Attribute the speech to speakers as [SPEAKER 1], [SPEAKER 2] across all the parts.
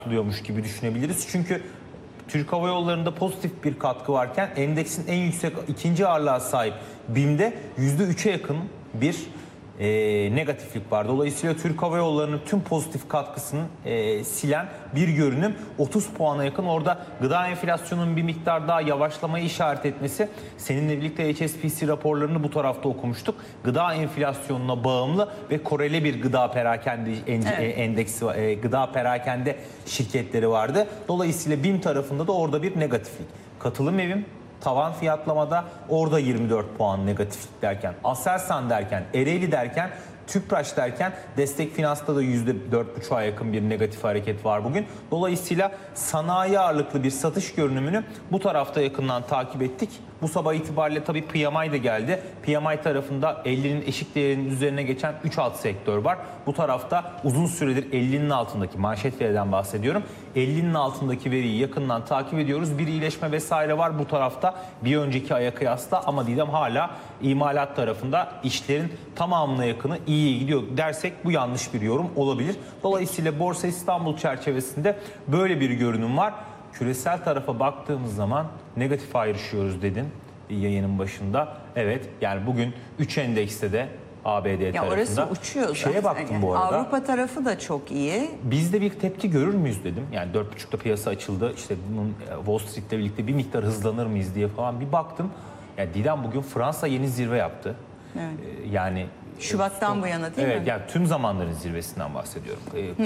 [SPEAKER 1] diyormuş gibi düşünebiliriz. Çünkü Türk Hava Yolları'nda pozitif bir katkı varken endeksin en yüksek ikinci ağırlığa sahip BİM'de %3'e yakın bir negatiflik var. Dolayısıyla Türk Hava Yolları'nın tüm pozitif katkısını silen bir görünüm. 30 puana yakın. Orada gıda enflasyonunun bir miktar daha yavaşlamayı işaret etmesi. Seninle birlikte HSBC raporlarını bu tarafta okumuştuk. Gıda enflasyonuna bağımlı ve koreli bir gıda perakende endeksi, gıda perakende şirketleri vardı. Dolayısıyla BİM tarafında da orada bir negatiflik. Katılım evim tavan fiyatlamada orada 24 puan negatiflik derken, Aselsan derken, Ereğli derken, Tüpraş derken Destek Finans'ta da %4,5'a yakın bir negatif hareket var bugün. Dolayısıyla sanayi ağırlıklı bir satış görünümünü bu tarafta yakından takip ettik. Bu sabah itibariyle tabii PMI de geldi. PMI tarafında 50'nin eşik değerinin üzerine geçen 3 alt sektör var. Bu tarafta uzun süredir 50'nin altındaki manşet veriden bahsediyorum. 50'nin altındaki veriyi yakından takip ediyoruz. Bir iyileşme vesaire var bu tarafta bir önceki aya kıyasla ama Didem hala imalat tarafında işlerin tamamına yakını iyiye gidiyor dersek bu yanlış bir yorum olabilir. Dolayısıyla Borsa İstanbul çerçevesinde böyle bir görünüm var. Küresel tarafa baktığımız zaman negatif ayrışıyoruz dedin yayının başında. Evet, yani bugün 3 endekste de ABD tarafında.
[SPEAKER 2] Orası uçuyor zaten.
[SPEAKER 1] Şeye baktım bu arada.
[SPEAKER 2] Avrupa tarafı da çok iyi.
[SPEAKER 1] Biz de bir tepki görür müyüz dedim. Yani 4.30'da piyasa açıldı. İşte bunun Wall Street'le birlikte bir miktar hızlanır mıyız diye falan bir baktım. Yani Didem bugün Fransa yeni zirve yaptı.
[SPEAKER 2] Evet.
[SPEAKER 1] Yani
[SPEAKER 2] Şubat'tan bu yana değil mi?
[SPEAKER 1] Evet, yani tüm zamanların zirvesinden bahsediyorum.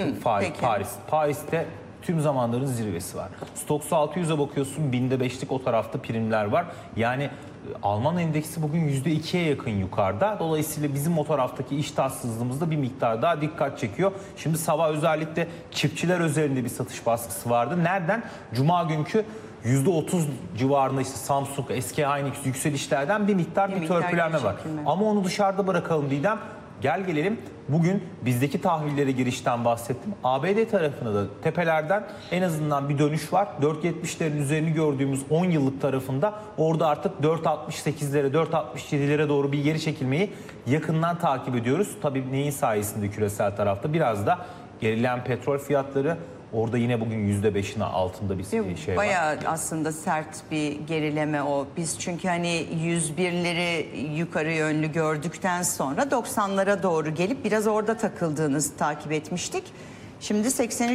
[SPEAKER 1] Paris'te tüm zamanların zirvesi var. Stoxx 600'e bakıyorsun, binde 5'lik o tarafta primler var. Yani Alman endeksi bugün %2'ye yakın yukarıda. Dolayısıyla bizim o taraftaki iştahsızlığımızda bir miktar daha dikkat çekiyor. Şimdi sabah özellikle çiftçiler üzerinde bir satış baskısı vardı. Nereden? Cuma günkü %30 civarında işte Samsung, SK Hynix yükselişlerden bir miktar törpülenme var. Ama onu dışarıda bırakalım Didem. Gelelim bugün bizdeki tahvillere girişten bahsettim. ABD tarafına da tepelerden en azından bir dönüş var. 4.70'lerin üzerini gördüğümüz 10 yıllık tarafında orada artık 4.68'lere, 4.67'lere doğru bir geri çekilmeyi yakından takip ediyoruz. Tabii neyin sayesinde küresel tarafta? Biraz da gerileyen petrol fiyatları. Orada yine bugün %5'in altında bir şey var.
[SPEAKER 2] Bayağı aslında sert bir gerileme o. Biz çünkü hani 101'leri yukarı yönlü gördükten sonra 90'lara doğru gelip biraz orada takıldığınızı takip etmiştik. Şimdi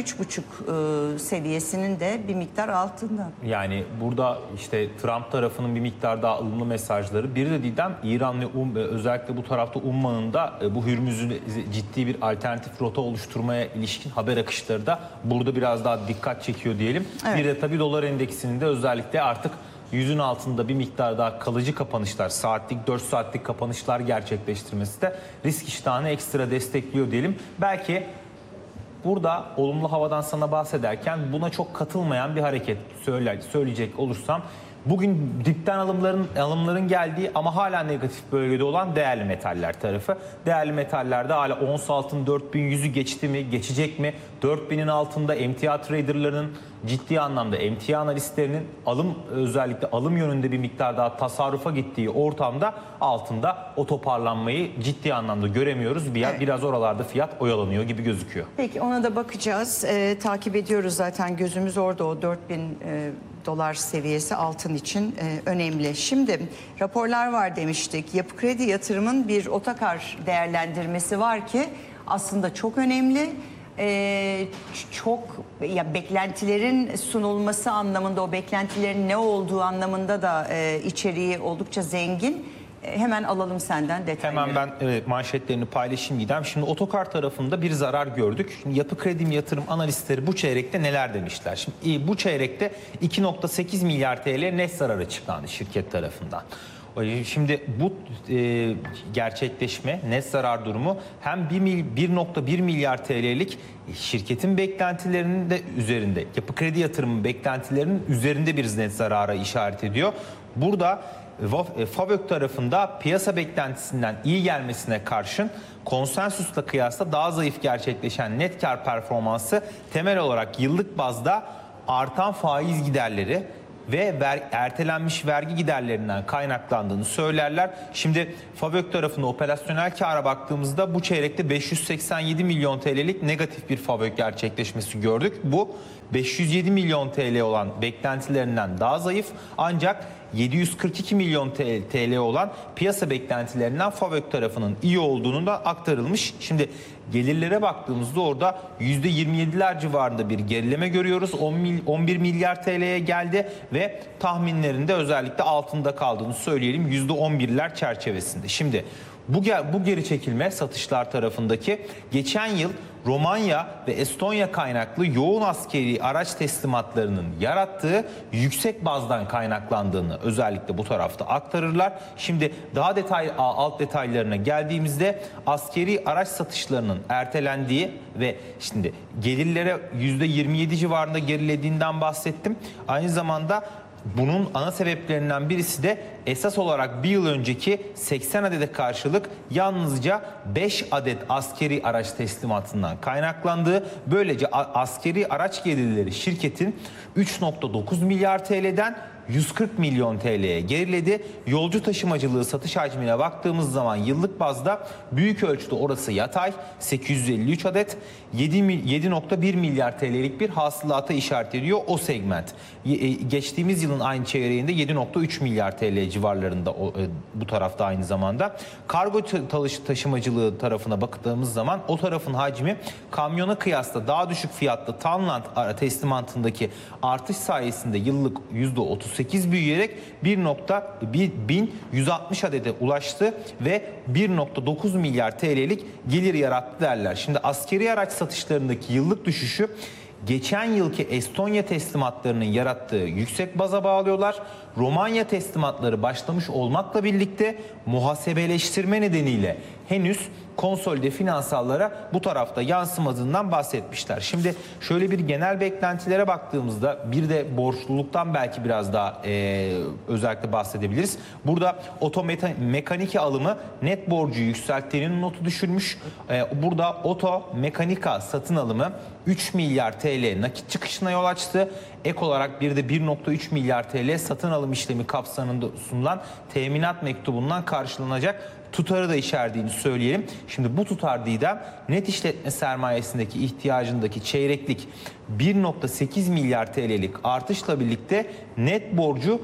[SPEAKER 2] 83,5 seviyesinin de bir miktar altında.
[SPEAKER 1] Yani burada işte Trump tarafının bir miktar daha ılımlı mesajları. Bir de Didem İran ve özellikle bu tarafta Umman'ın da bu Hürmüz'ün ciddi bir alternatif rota oluşturmaya ilişkin haber akışları da burada biraz daha dikkat çekiyor diyelim. Evet. Bir de tabii dolar endeksinin de özellikle artık 100'ün altında bir miktar daha kalıcı kapanışlar, saatlik 4 saatlik kapanışlar gerçekleştirmesi de risk iştahını ekstra destekliyor diyelim. Belki burada olumlu havadan sana bahsederken buna çok katılmayan bir hareket söyleyecek olursam bugün dipten alımların geldiği ama hala negatif bölgede olan değerli metaller tarafı. Değerli metallerde hala ons altın 4100'ü geçti mi, geçecek mi? 4000'in altında emtia traderlarının ciddi anlamda emtia analistlerinin özellikle alım yönünde bir miktar daha tasarrufa gittiği ortamda altında o toparlanmayı ciddi anlamda göremiyoruz. Biraz oralarda fiyat oyalanıyor gibi gözüküyor.
[SPEAKER 2] Peki ona da bakacağız. Takip ediyoruz zaten, gözümüz orada, o 4000 dolar seviyesi altın için önemli. Şimdi raporlar var demiştik. Yapı Kredi Yatırım'ın bir otokar değerlendirmesi var ki aslında çok önemli. Beklentilerin sunulması anlamında, o beklentilerin ne olduğu anlamında da içeriği oldukça zengin. Hemen alalım senden detayları.
[SPEAKER 1] Hemen ben manşetlerini paylaşayım Didem. Şimdi otokar tarafında bir zarar gördük. Şimdi Yapı Kredi Yatırım analistleri bu çeyrekte neler demişler? Şimdi bu çeyrekte 2.8 milyar TL net zarar açıklandı şirket tarafından. Şimdi bu gerçekleşme, net zarar durumu hem 1.1 milyar TL'lik şirketin beklentilerinin de üzerinde, Yapı Kredi Yatırım'ın beklentilerinin üzerinde bir net zarara işaret ediyor. Burada FAVÖK tarafında piyasa beklentisinden iyi gelmesine karşın konsensüsle kıyasla daha zayıf gerçekleşen net kar performansı temel olarak yıllık bazda artan faiz giderleri, ve ertelenmiş vergi giderlerinden kaynaklandığını söylerler. Şimdi FAVÖK tarafında operasyonel kâra baktığımızda bu çeyrekte 587 milyon TL'lik negatif bir FAVÖK gerçekleşmesi gördük. Bu 507 milyon TL olan beklentilerinden daha zayıf, ancak 742 milyon TL olan piyasa beklentilerinden FAVÖK tarafının iyi olduğunu da aktarılmış. Şimdi gelirlere baktığımızda orada %27'ler civarında bir gerileme görüyoruz. 11 milyar TL'ye geldi ve tahminlerinde özellikle altında kaldığını söyleyelim, %11'ler çerçevesinde. Şimdi bu geri çekilme satışlar tarafındaki geçen yıl Romanya ve Estonya kaynaklı yoğun askeri araç teslimatlarının yarattığı yüksek bazdan kaynaklandığını özellikle bu tarafta aktarırlar. Şimdi daha alt detaylarına geldiğimizde askeri araç satışlarının ertelendiği ve şimdi gelirlere %27 civarında gerilediğinden bahsettim. Aynı zamanda bunun ana sebeplerinden birisi de esas olarak bir yıl önceki 80 adede karşılık yalnızca 5 adet askeri araç teslimatından kaynaklandığı. Böylece askeri araç gelirleri şirketin 3,9 milyar TL'den 140 milyon TL'ye geriledi. Yolcu taşımacılığı satış hacmine baktığımız zaman yıllık bazda büyük ölçüde orası yatay, 853 adet, 7,1 milyar TL'lik bir hasılata işaret ediyor o segment. Geçtiğimiz yılın aynı çeyreğinde 7,3 milyar TL civarlarında bu tarafta aynı zamanda. Kargo taşımacılığı tarafına baktığımız zaman o tarafın hacmi kamyona kıyasla daha düşük fiyatlı Tanland teslimatındaki artış sayesinde yıllık %38 büyüyerek 1,160 adede ulaştı ve 1,9 milyar TL'lik gelir yarattı derler. Şimdi askeri araç satışlarındaki yıllık düşüşü geçen yılki Estonya teslimatlarının yarattığı yüksek baza bağlıyorlar. Romanya teslimatları başlamış olmakla birlikte muhasebeleştirme nedeniyle henüz konsolide finansallara bu tarafta yansımadığından bahsetmişler. Şimdi şöyle bir genel beklentilere baktığımızda bir de borçluluktan belki biraz daha özellikle bahsedebiliriz. Burada otomekanik alımı net borcu yükselttiğinin notu düşülmüş. Burada otomekanika satın alımı 3 milyar TL nakit çıkışına yol açtı. Ek olarak bir de 1,3 milyar TL satın alım işlemi kapsamında sunulan teminat mektubundan karşılanacak tutarı da içerdiğini söyleyelim. Şimdi bu tutar Didem net işletme sermayesindeki ihtiyacındaki çeyreklik 1,8 milyar TL'lik artışla birlikte net borcu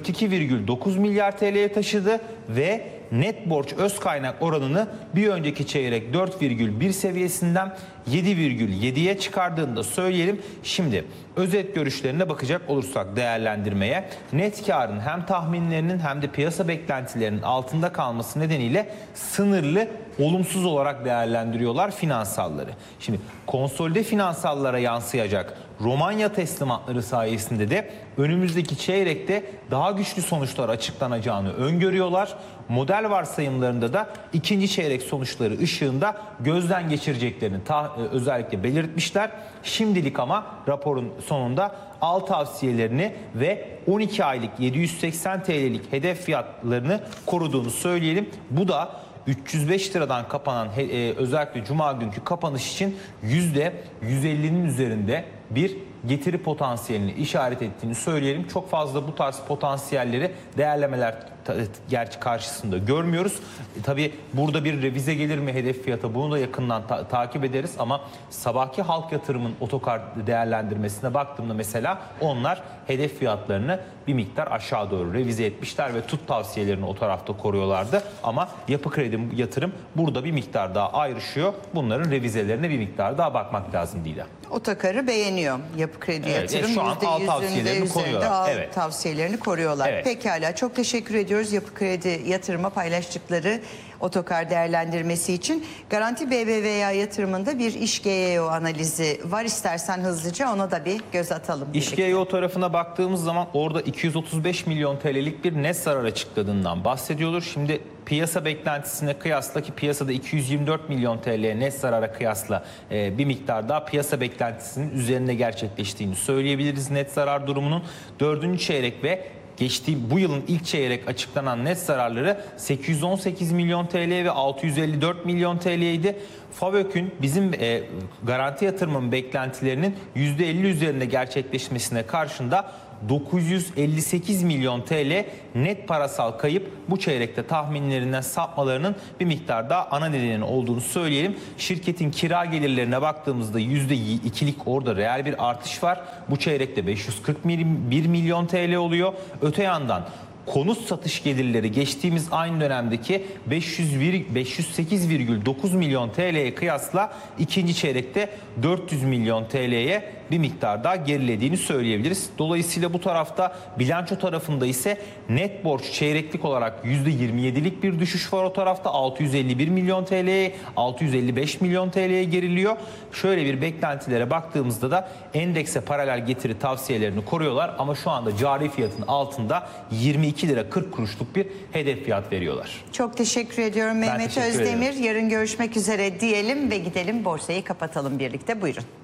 [SPEAKER 1] 42,9 milyar TL'ye taşıdı ve net borç öz kaynak oranını bir önceki çeyrek 4,1 seviyesinden 7,7'ye çıkardığını da söyleyelim. Şimdi özet görüşlerine bakacak olursak değerlendirmeye, net karın hem tahminlerinin hem de piyasa beklentilerinin altında kalması nedeniyle sınırlı olumsuz olarak değerlendiriyorlar finansalları. Şimdi konsolide finansallara yansıyacak Romanya teslimatları sayesinde de önümüzdeki çeyrekte daha güçlü sonuçlar açıklanacağını öngörüyorlar. Model varsayımlarında da ikinci çeyrek sonuçları ışığında gözden geçireceklerini özellikle belirtmişler. Şimdilik ama raporun sonunda al tavsiyelerini ve 12 aylık 780 TL'lik hedef fiyatlarını koruduğunu söyleyelim. Bu da 305 liradan kapanan özellikle Cuma günkü kapanış için %150'nin üzerinde bir getiri potansiyelini işaret ettiğini söyleyelim. Çok fazla bu tarz potansiyelleri değerlemeler gerçi karşısında görmüyoruz. Tabii burada bir revize gelir mi hedef fiyata, bunu da yakından takip ederiz ama sabahki Halk Yatırım'ın otokar değerlendirmesine baktığımda mesela onlar hedef fiyatlarını bir miktar aşağı doğru revize etmişler ve tut tavsiyelerini o tarafta koruyorlardı ama Yapı Kredi Yatırım burada bir miktar daha ayrışıyor. Bunların revizelerine bir miktar daha bakmak lazım Didem.
[SPEAKER 2] Otokarı beğeniyor Yapı Kredi Yatırım.
[SPEAKER 1] Şu an al tavsiyelerini koruyorlar.
[SPEAKER 2] Evet. Tavsiyelerini koruyorlar.
[SPEAKER 1] Evet.
[SPEAKER 2] Pekala, çok teşekkür ediyoruz Yapı Kredi Yatırım'a paylaştıkları otokar değerlendirmesi için. Garanti BBVA Yatırım'ında bir iş GEO analizi var. İstersen hızlıca ona da bir göz atalım.
[SPEAKER 1] İş GEO tarafına baktığımız zaman orada 235 milyon TL'lik bir net zarar açıkladığından bahsediyorlar. Şimdi piyasa beklentisine kıyasla ki piyasada 224 milyon TL net zarara kıyasla bir miktar daha piyasa beklentisinin üzerinde gerçekleştiğini söyleyebiliriz net zarar durumunun. 4. çeyrek ve bu yılın ilk çeyrek açıklanan net zararları 818 milyon TL ve 654 milyon TL'ydi. FAVÖK'ün bizim Garanti Yatırım'ın beklentilerinin %50 üzerinde gerçekleşmesine karşında 958 milyon TL net parasal kayıp bu çeyrekte tahminlerinden sapmalarının bir miktar daha ana nedeni olduğunu söyleyelim. Şirketin kira gelirlerine baktığımızda %2'lik orada reel bir artış var. Bu çeyrekte 541 milyon TL oluyor. Öte yandan konut satış gelirleri geçtiğimiz aynı dönemdeki 508,9 milyon TL'ye kıyasla ikinci çeyrekte 400 milyon TL'ye bir miktar daha gerilediğini söyleyebiliriz. Dolayısıyla bu tarafta bilanço tarafında ise net borç çeyreklik olarak %27'lik bir düşüş var o tarafta. 651 milyon TL'ye, 655 milyon TL'ye geriliyor. Şöyle bir beklentilere baktığımızda da endekse paralel getiri tavsiyelerini koruyorlar ama şu anda cari fiyatın altında 22 lira 40 kuruşluk bir hedef fiyat veriyorlar.
[SPEAKER 2] Çok teşekkür ediyorum Mehmet
[SPEAKER 1] teşekkür
[SPEAKER 2] Özdemir.
[SPEAKER 1] ederim.
[SPEAKER 2] Yarın görüşmek üzere diyelim ve gidelim borsayı kapatalım birlikte. Buyurun.